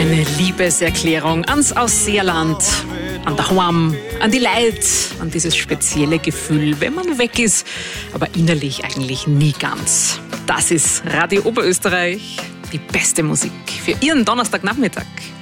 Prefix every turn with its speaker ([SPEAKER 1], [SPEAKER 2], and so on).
[SPEAKER 1] Eine Liebeserklärung ans Ausseerland, an daheim, an die Leute, an dieses spezielle Gefühl, wenn man weg ist, aber innerlich eigentlich nie ganz. Das ist Radio Oberösterreich, die beste Musik für Ihren Donnerstagnachmittag.